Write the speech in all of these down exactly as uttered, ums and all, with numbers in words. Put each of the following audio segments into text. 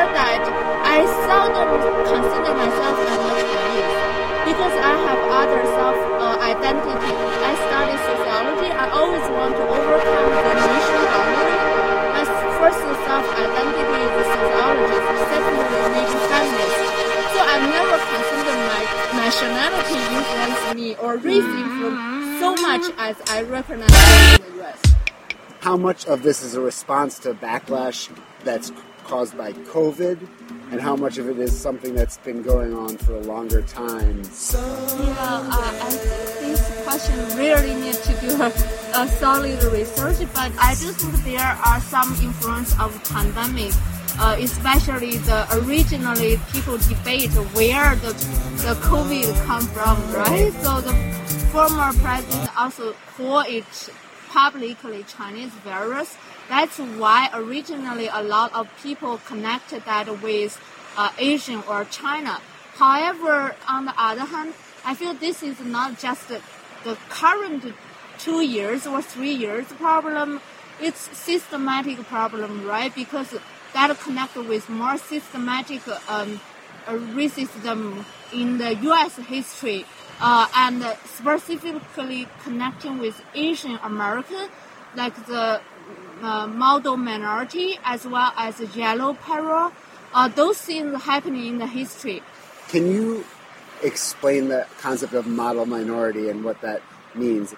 before that, I seldom consider myself as a Chinese because I have other self-identity. Uh, I study sociology. I always want to overcome the nation boundary. My first self-identity is a sociologist, secondly, maybe feminist. So I never consider my nationality influence me or race influence so much as I recognize it in the U S. How much of this is a response to backlash that's caused by COVID, and how much of it is something that's been going on for a longer time? Yeah, uh, I think this question really needs to do a, a solid research, but I do think there are some influence of pandemic, uh, especially the originally people debate where the the COVID come from, right? So the former president also called it publicly Chinese virus. That's why originally a lot of people connected that with uh, Asian or China. However, on the other hand, I feel this is not just the, the current two years or three years problem. It's systematic problem, right? Because that connects with more systematic um, uh, racism in the U S history. Uh, and specifically connecting with Asian American, like the uh, model minority as well as the yellow peril. Uh, those things happening in the history. Can you explain the concept of model minority and what that means?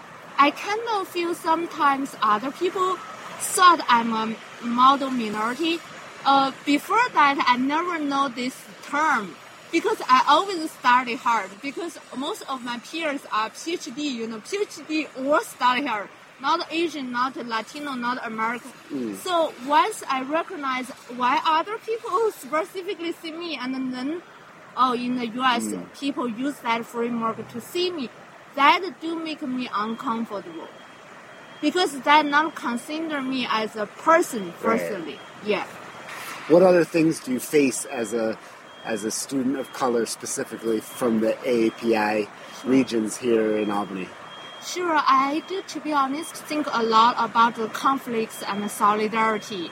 I kind of feel sometimes other people thought I'm a model minority. Uh, before that, I never know this term. Because I always study hard, because most of my peers are PhD, you know, PhD or study hard, not Asian, not Latino, not American. Mm. So once I recognize why other people specifically see me, and then, oh, in the U S, mm. people use that framework to see me, that do make me uncomfortable. Because that not consider me as a person, personally. Right. Yeah. What other things do you face as a as a student of color, specifically from the A A P I regions here in Albany? Sure, I do, to be honest, think a lot about the conflicts and solidarity.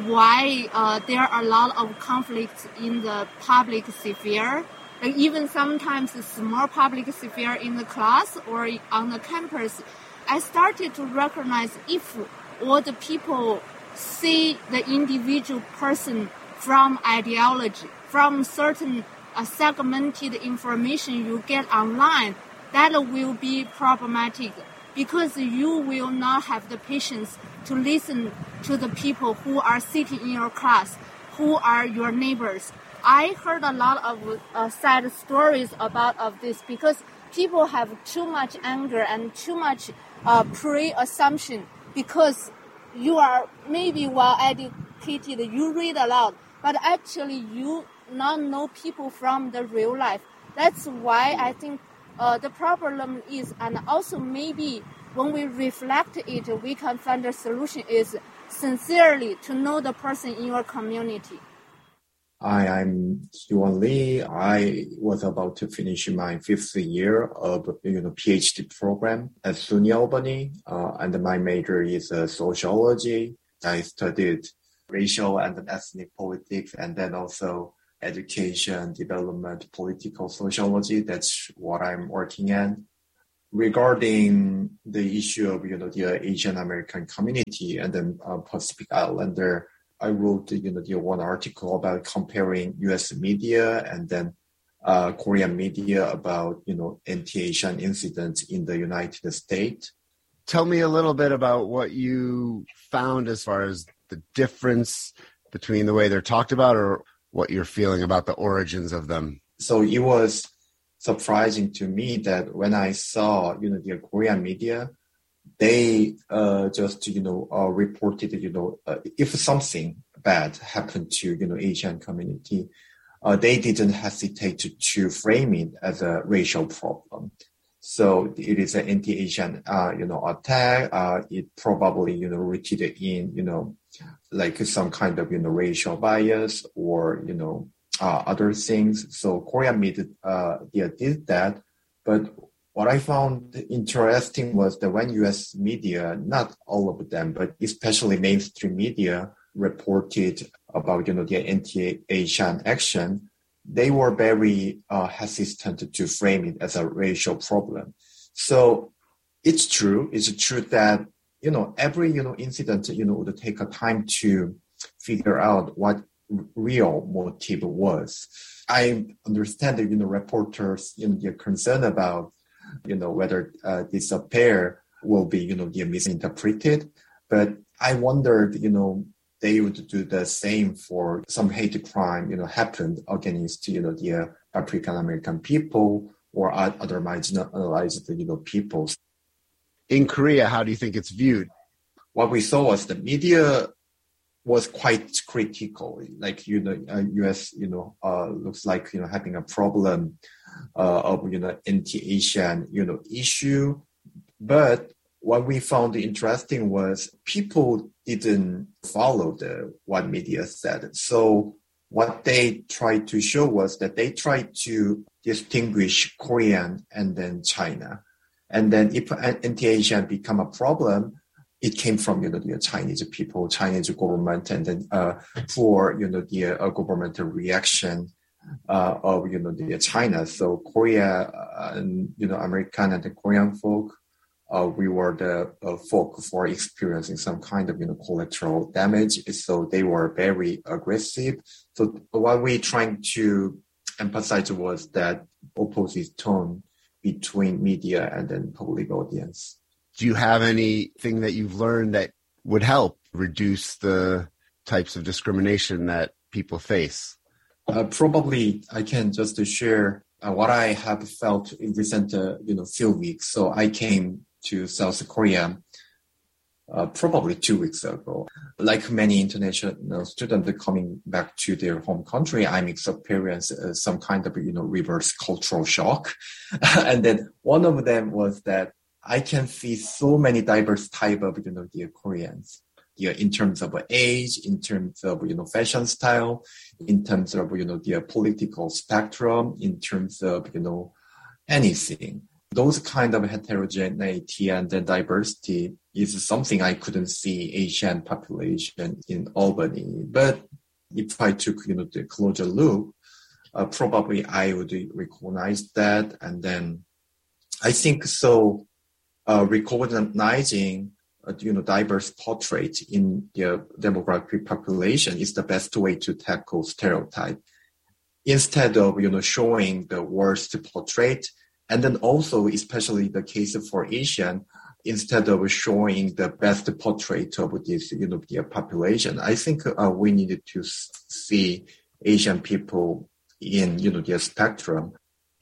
Why uh, there are a lot of conflicts in the public sphere, like even sometimes small public sphere in the class or on the campus. I started to recognize if all the people see the individual person from ideology, from certain uh, segmented information you get online, that will be problematic because you will not have the patience to listen to the people who are sitting in your class, who are your neighbors. I heard a lot of uh, sad stories about of this because people have too much anger and too much uh, pre-assumption because you are maybe well-educated, you read a lot, but actually you not know people from the real life. That's why I think uh, the problem is, and also maybe when we reflect it, we can find a solution is sincerely to know the person in your community. Hi, I'm Yuan Lee. I was about to finish my fifth year of you know PhD program at SUNY Albany, uh, and my major is uh, sociology. I studied racial and ethnic politics, and then also education, development, political sociology. That's what I'm working on. Regarding the issue of you know the Asian American community and then uh, Pacific Islander, I wrote, you know, the one article about comparing U S media and then uh, Korean media about, you know, anti-Asian incidents in the United States. Tell me a little bit about what you found as far as the difference between the way they're talked about or what you're feeling about the origins of them. So it was surprising to me that when I saw, you know, the Korean media, they uh, just, you know, uh, reported, you know, uh, if something bad happened to, you know, Asian community, uh, they didn't hesitate to, to frame it as a racial problem. So it is an anti-Asian, uh, you know, attack. Uh, it probably, you know, rooted in, you know, like some kind of, you know, racial bias or, you know, uh, other things. So Korean media, uh, yeah, did that. But what I found interesting was that when U S media, not all of them, but especially mainstream media, reported about, you know, the anti-Asian action, they were very uh, hesitant to frame it as a racial problem. So it's true. It's true that, you know, every, you know, incident, you know, would take a time to figure out what real motive was. I understand that, you know, reporters, you know, they're concerned about, you know, whether uh, this affair will be, you know, they're misinterpreted. But I wondered, you know, they would do the same for some hate crime, you know, happened against, you know, the African American people or other marginalized, you know, peoples. In Korea, how do you think it's viewed? What we saw was the media was quite critical. Like, you know, uh, U S, you know, uh, looks like, you know, having a problem uh, of, you know, anti-Asian, you know, issue. But what we found interesting was people didn't follow the what media said. So what they tried to show was that they tried to distinguish Korean and then China. And then if anti-Asian become a problem, it came from, you know, the Chinese people, Chinese government, and then uh, for, you know, the uh, governmental reaction uh, of, you know, the China. So Korea, uh, and, you know, American and the Korean folk, uh, we were the uh, folk for experiencing some kind of, you know, collateral damage. So they were very aggressive. So what we trying to emphasize was that opposite tone between media and then public audience. Do you have anything that you've learned that would help reduce the types of discrimination that people face? Uh, probably I can just share uh, what I have felt in recent, uh, you know, few weeks. So I came to South Korea uh, probably two weeks ago. Like many international students coming back to their home country, I'm experiencing uh, some kind of, you know, reverse cultural shock. And then one of them was that I can see so many diverse type of, you know, the Koreans, yeah, in terms of age, in terms of, you know, fashion style, in terms of, you know, the political spectrum, in terms of, you know, anything. Those kind of heterogeneity and the diversity is something I couldn't see Asian population in Albany. But if I took, you know, the closer look, uh, probably I would recognize that. And then I think so. Uh, recognizing, uh, you know, diverse portrait in the demographic population is the best way to tackle stereotype. Instead of, you know, showing the worst portrait, and then also, especially the case for Asian, instead of showing the best portrait of this, you know, the population, I think uh, we needed to see Asian people in, you know, their spectrum.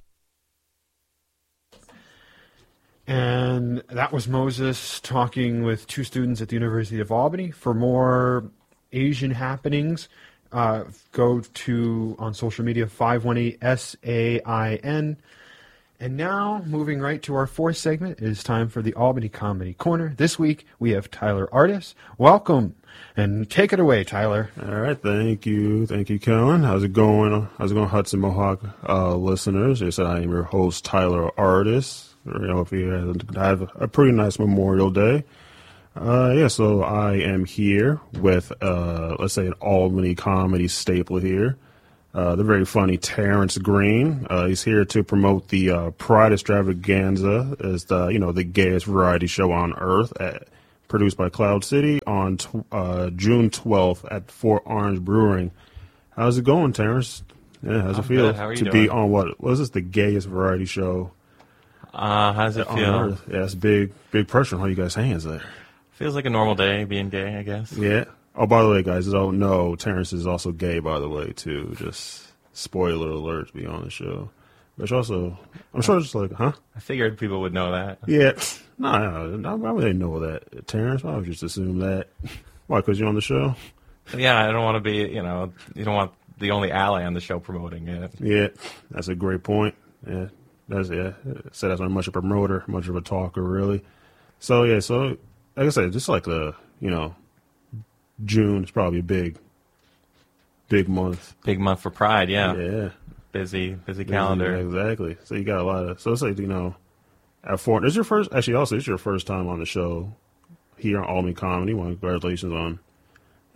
And that was Moses talking with two students at the University of Albany. For more Asian happenings, uh, go to, on social media, five one eight S A I N. And now, moving right to our fourth segment, it is time for the Albany Comedy Corner. This week, we have Tyler Artis. Welcome, and take it away, Tyler. All right, thank you. Thank you, Kellen. How's it going? How's it going, Hudson Mohawk uh, listeners? I said I am your host, Tyler Artis. You know, if you have a pretty nice Memorial Day. Uh, yeah, so I am here with, uh, let's say, an Albany comedy staple here. Uh, the very funny Terrence Green. Uh, he's here to promote the uh, Pride Extravaganza, as the, you know, the gayest variety show on earth, at, produced by Cloud City on t- uh, June twelfth at Fort Orange Brewing. How's it going, Terrence? Yeah, how's I'm it feel good. How are you to doing? be on what? What is this? The gayest variety show? Uh, how does it on feel? Earth? Yeah, it's big, big pressure on all you guys' hands there. Feels like a normal day being gay, I guess. Yeah. Oh, by the way, guys, don't know Terrence is also gay, by the way, too. Just spoiler alert to be on the show. Which also, I'm sure it's like, huh? I figured people would know that. Yeah. No, no, why would they know that, Terrence? Why would you just assume that? Why, because you're on the show? Yeah, I don't want to be, you know, you don't want the only ally on the show promoting it. Yeah, that's a great point. Yeah. That's yeah. So that's not much of a promoter, much of a talker, really. So yeah, so like I said, just like the you know, June is probably a big, big month. Big month for Pride, yeah. Yeah. Busy, busy calendar. Yeah, exactly. So you got a lot of. So it's like you know, at Fort. This is your first. Actually, also it's your first time on the show here on Albany Comedy. Well, congratulations on, you know,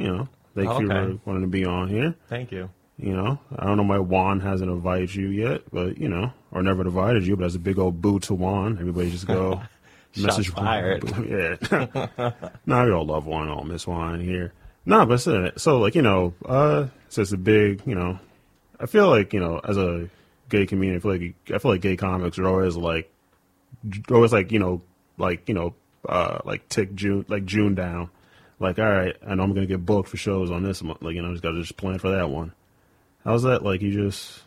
Thank Oh, you okay. for wanting to be on here. Thank you. You know, I don't know why Juan hasn't invited you yet, but you know, or never invited you. But that's a big old boo to Juan. Everybody just go message Shots fired. Juan. Yeah, no, we all love Juan, all miss Juan here. No, but so, so like you know, uh, so it's a big, you know, I feel like you know, as a gay community, I feel like I feel like gay comics are always like, always like you know, like you know, uh, like tick June, like June down. Like, all right, I know I'm gonna get booked for shows on this month. Like, you know, just gotta just plan for that one. How's that? Like, you just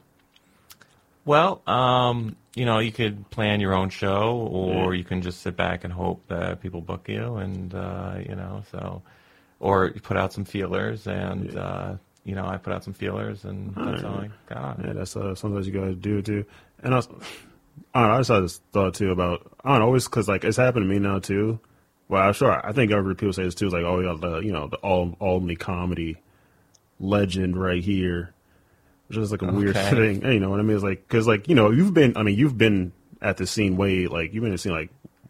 Well, um, you know, you could plan your own show, or Yeah. you can just sit back and hope that people book you, and uh, you know, so, or you put out some feelers, and Yeah. uh, you know, I put out some feelers, and that's Alright. all I got. yeah, that's uh, sometimes you gotta do too. And also, I don't know, I just had this thought too about I don't know, always because like it's happened to me now too. Well, I'm sure I think every people say this too. It's like, oh, we got the you know the all Albany comedy legend right here. Which is like a weird Okay. thing, you know what I mean? It's like because like you know you've been, I mean you've been at the scene way like you've been at the scene like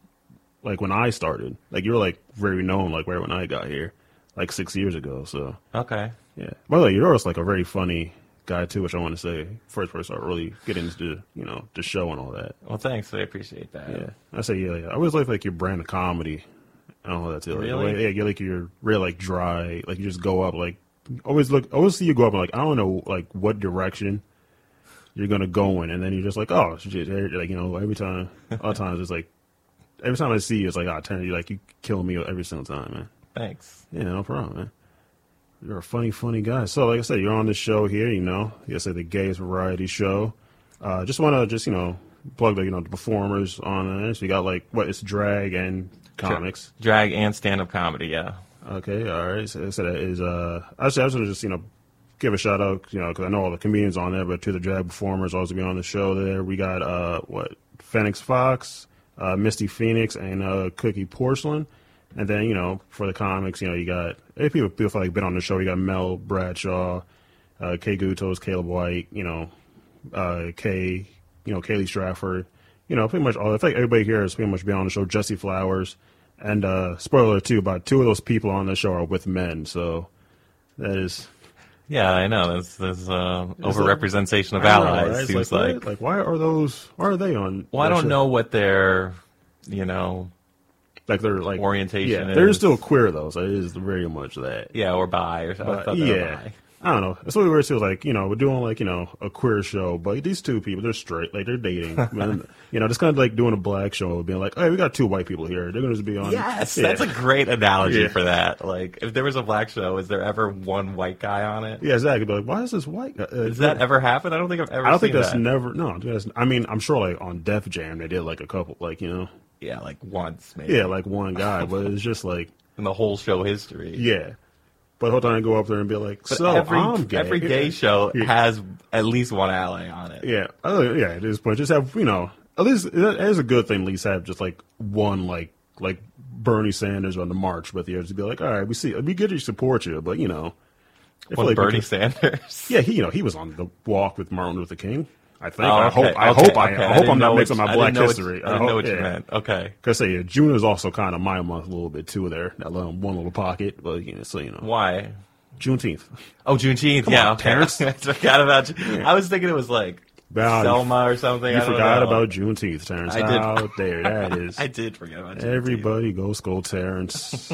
like when I started, like you were like very known like right when I got here, like six years ago. So Okay. yeah, by the way, you're also like a very funny guy too, which I want to say first before I start really getting into you know the show and all that. Well, thanks. I appreciate that. Yeah, I say yeah, yeah. I always like like your brand of comedy. I don't know that too. Like, the Really? way- yeah, you're like you're real like dry, like you just go up like. Always look, always see you go up and like I don't know like what direction you're gonna go in, and then you're just like oh shit, like you know every time, all the times it's like every time I see you it's like oh turn you like you kill me every single time, man. Thanks. Yeah, no problem, man. You're a funny, funny guy. So like I said, you're on the show here, you know, like I said, the gayest variety show. Uh, just want to just you know plug the you know the performers on there. So you got like what it's drag and comics. Drag and stand-up comedy. Yeah. Okay, all right. So, so that is uh, actually I was gonna just you know give a shout out, you know, because I know all the comedians on there, but to the drag performers also be on the show there. We got uh what Phoenix Fox, uh, Misty Phoenix, and uh, Cookie Porcelain, and then you know for the comics, you know you got hey, people people feel like been on the show. You got Mel Bradshaw, uh, Kay Gutos, Caleb White, you know, uh, Kay, you know Kaylee Stratford, you know pretty much all. I think everybody here has pretty much been on the show. Jesse Flowers. And uh, spoiler too, about two of those people on the show are with men, so that is Yeah, I know. There's, there's uh, It's overrepresentation of I know, allies. right? It's Seems like, like. what? like why are those? Why are they on? Well, I that don't show? know what their, you know, Like they're like orientation Yeah, they're is. still queer though, so it is very much that. yeah, or bi or something. I But, thought they were yeah, bi. I don't know. That's what we were too. Like you know, we're doing like you know a queer show, but these two people, they're straight, like they're dating. And, you know, just kind of like doing a black show, being like, hey, we got two white people here. They're gonna just be on. Yes, yeah. that's a great analogy Yeah. for that. Like, if there was a black show, is there ever one white guy on it? Yeah, exactly. But like, why is this white guy? Uh, Does that ever happen? I don't think I've ever I don't seen think that's that. never. No, that's, I mean, I'm sure like on Def Jam they did like a couple, like you know, Yeah, like once, maybe. yeah, like one guy, but it's just like, In the whole show history. yeah. But hold on, and go up there and be like, But so every, I'm gay. every gay show Yeah. has at least one ally on it. Yeah, uh, yeah. At this point, just have you know, at least it is a good thing. At least have just like one like like Bernie Sanders on the march with you to be like, all right, we see, we get to support you, but you know, I feel With like Bernie because- Sanders. Yeah, he you know he was on the walk with Martin Luther King. I think. Oh, I okay, hope. I okay, hope. I, okay. I hope didn't I'm know not what mixing you- my I Black didn't know what- history. I didn't know hope- what you yeah. meant. Okay. Cause say yeah, June is also kind of my month a little bit too. There, that little one little pocket, but you know, so you know, Why? Juneteenth. Oh, Juneteenth. Come yeah, on, okay. Terrence. I forgot about you. I was thinking it was like Wow, you- Selma or something. You I don't forgot know. about Juneteenth, Terrence. I did. How dare that is? I did forget about Juneteenth. Everybody go school, Terrence.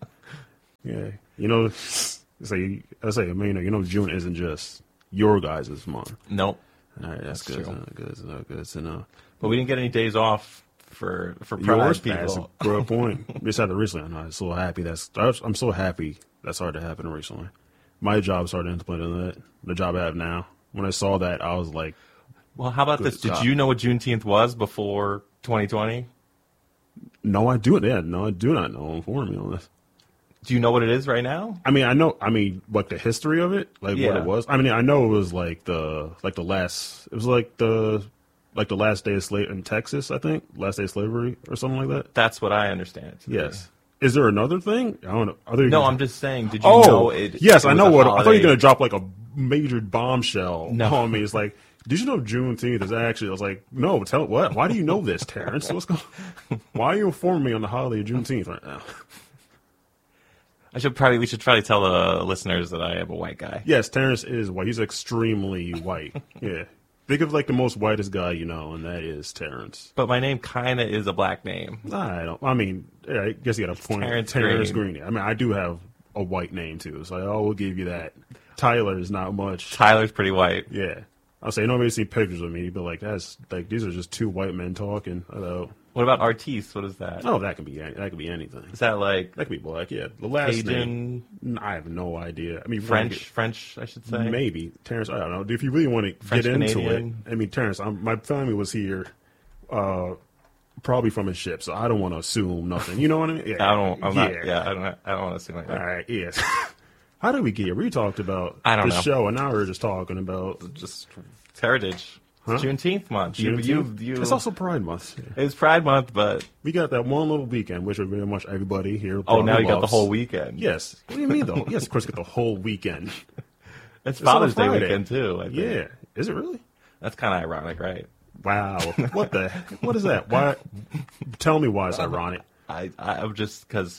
Yeah, you know, say I say, I mean, you know, June isn't just your guys' month. Nope. All right, that's, That's good. true. To know, good to know. Good to know. But we didn't get any days off for for pride Yours, people. that's a good point. Just had to recently. I'm so happy that's. I'm so happy that started to happen recently. My job started implementing that. The job I have now. When I saw that, I was like, Well, how about Good this? Did job. you know what Juneteenth was before twenty twenty? "No, I do it. Yeah, no, I do not know. Inform me on this." Do you know what it is right now? I mean, I know. I mean, like the history of it, like what Yeah. it was. I mean, I know it was like the like the last. It was like the like the last day of slave in Texas. I think last day of slavery or something like that. That's what I understand it to be. Yes. Is there another thing? I don't know. Are there No, I'm just saying. Did you Oh, know it? yes, it I was know a what. I thought you holiday? were gonna drop like a major bombshell No. on me. It's like, did you know Juneteenth is actually? I was like, no. Tell what? Why do you know this, Terrence? What's going? Why are you informing me on the holiday of Juneteenth right now? I should probably we should probably tell the listeners that I am a white guy. Yes, Terrence is white. He's extremely white. Yeah. Think of like the most whitest guy you know, and that is Terrence. But my name kind of is a black name. I don't. I mean, yeah, I guess you got a point. Terrence Terrence Green. Green. I mean, I do have a white name too, so I will give you that. Tyler is not much. Tyler's pretty white. Yeah, I'll say nobody's seen pictures of me, but like that's like these are just two white men talking. Although, What about Artiste? What is that? oh, that could be that could be anything. Is that like That could be black. Yeah, the last Cajun, name. I have no idea. I mean, French? French, I should say. maybe Terrence. I don't know. If you really want to French get into Canadian. it, I mean, Terrence. I'm, my family was here, uh, probably from a ship, so I don't want to assume nothing. You know what I mean? Yeah. I don't. I'm yeah. not. Yeah, I don't. I don't want to say like All that. right. Yes. How did we get here? We talked about I don't the know. show, and now we're just talking about Just it's Heritage. Huh? Juneteenth month. You, Juneteenth. you, you, It's also Pride Month. Yeah. it's Pride Month, but We got that one little weekend, which very much everybody here. oh, probably now you got the loves. whole weekend. Yes. What do you mean, though? Yes, of course, get the whole weekend. it's It's on a Father's Day Friday. weekend too. I think. Yeah. Is it really? that's kind of ironic, right? Wow. What the? What is that? Why? Tell me why it's ironic. I, I I'm just because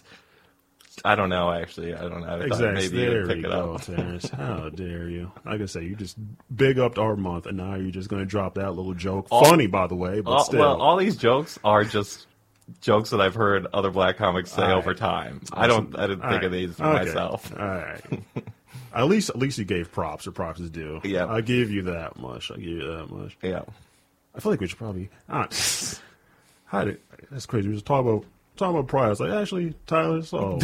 I don't know. Actually, I don't know. I thought Exactly. maybe you There would pick you it go, up. Terrence. How dare you? Like I say, you just big upped our month, and now you're just going to drop that little joke. All- Funny, by the way, but All, still. well, all these jokes are just jokes that I've heard other black comics say All right. over time. I don't. I didn't All think right. of these for Okay. myself. All right. At least, at least you gave props. Or props is due. Yeah. I give you that much. I give you that much. Yeah. I feel like we should probably. Uh, how did, that's crazy. We just talk about talking about pride. It's like actually, Tyler. So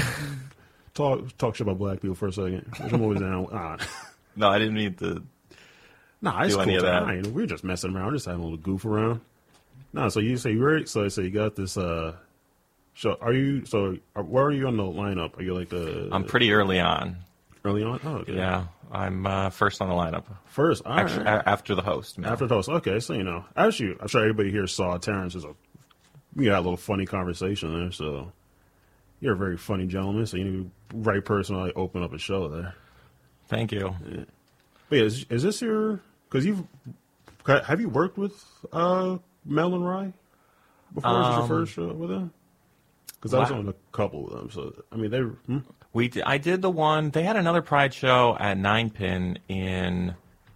talk talk shit about black people for a second. Which I'm always down. Uh, No, I didn't mean to. nah, it's Do cool. any of that. I ain't- we're just messing around. We're just having a little goof around. No, so you say you're so so you got this. uh show. Are you so? Are, where are you on the lineup? Are you like the? I'm pretty early on. early on. Oh, okay. Yeah, I'm uh, first on the lineup. First, all Actually, right. a- after the host. man. After the host. Okay, so you know, actually, I'm sure everybody here saw Terrence as a. We got a little funny conversation there, so you're a very funny gentleman. So you need the right person to like, open up a show there. Thank you. But yeah, is, is this your? Because you've have you worked with uh, Mel and Rye before? Is this your Um, first show with them? Because I was wow. on a couple of them. So I mean, they. Hmm? We d- I did the one. They had another Pride show at Nine Pin in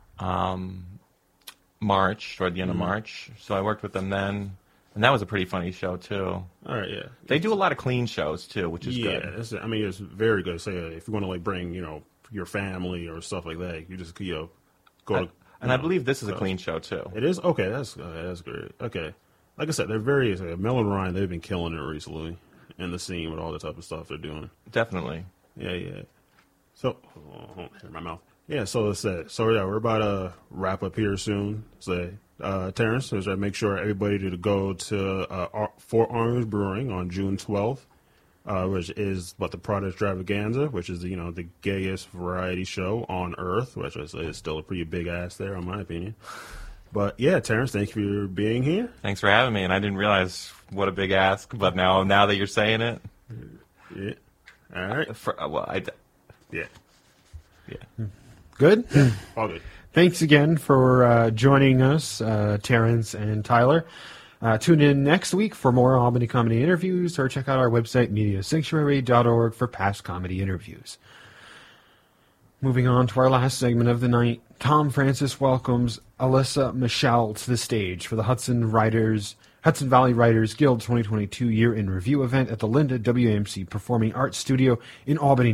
um, March, toward the end Mm-hmm. of March. So I worked with them then, and that was a pretty funny show too. All right, yeah. They do a lot of clean shows too, which is yeah, good. that's, I mean, it's very good. Say uh, if you want to like bring, you know, your family or stuff like that, you just you know go. to, And you I know, believe this is a uh, clean show too. It is okay. That's uh, that's great. Okay, like I said, they're very uh, Mel and Ryan. They've been killing it recently in the scene with all the type of stuff they're doing. Definitely. Yeah, yeah. So, oh, oh, in my mouth. Yeah. So it's that. So yeah, we're about to wrap up here soon. So, uh, Terrence, so I make sure everybody to go to uh, Ar- Four Arms Brewing on June twelfth. Uh, which is but the Pride Extravaganza, which is the, you know the gayest variety show on earth, which I say is still a pretty big ass there, in my opinion. But yeah, Terrence, thank you for being here. Thanks for having me. And I didn't realize what a big ask, but now now that you're saying it, Yeah. All right. for, uh, well, I d- Yeah. yeah. Good. All good. Thanks again for uh, joining us, uh, Terrence and Tyler. Uh, tune in next week for more Albany comedy interviews, or check out our website, media sanctuary dot org, for past comedy interviews. Moving on to our last segment of the night, Tom Francis welcomes Alyssa Michelle to the stage for the Hudson Writers Hudson Valley Writers Guild twenty twenty-two Year in Review event at the Linda W A M C Performing Arts Studio in Albany,